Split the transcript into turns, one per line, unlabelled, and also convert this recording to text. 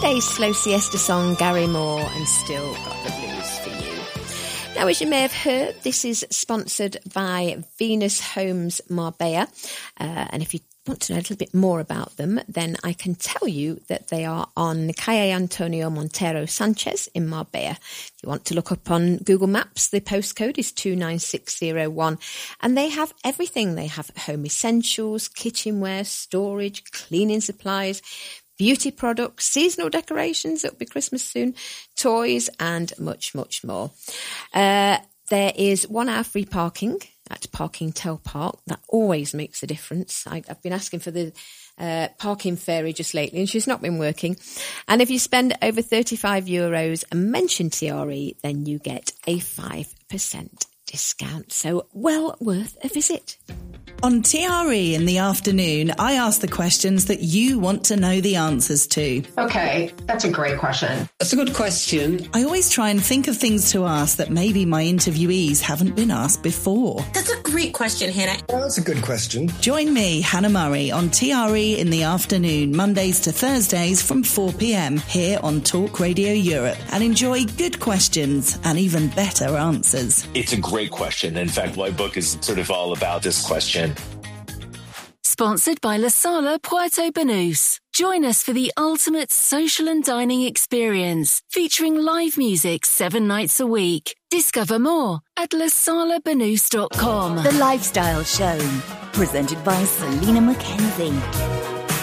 today's slow siesta song, Gary Moore and Still Got the Blues for you. Now, as you may have heard, this is sponsored by Venus Homes Marbella. And if you want to know a little bit more about them, then I can tell you that they are on Calle Antonio Montero Sanchez in Marbella. If you want to look up on Google Maps, the postcode is 29601. And they have everything. They have home essentials, kitchenware, storage, cleaning supplies, beauty products, seasonal decorations, it'll be Christmas soon, toys, and much, much more. There is 1 hour free parking at Parking Tel Park. That always makes a difference. I've been asking for the parking fairy just lately, and she's not been working. And if you spend over €35 and mention TRE, then you get a 5% discount. So well worth a visit.
On TRE in the afternoon, I ask the questions that you want to know the answers to.
Okay, that's a great question.
That's a good question.
I always try and think of things to ask that maybe my interviewees haven't been asked before.
That's a great question, Hannah.
Well, that's a good question.
Join me, Hannah Murray, on TRE in the afternoon, Mondays to Thursdays from 4 p.m. here on Talk Radio Europe, and enjoy good questions and even better answers.
It's a great question. In fact, my book is sort of all about this question.
Sponsored by La Sala Puerto Banús. Join us for the ultimate social and dining experience, featuring live music 7 nights a week. Discover more at lasalabanús.com.
The Lifestyle Show, presented by Selena McKenzie.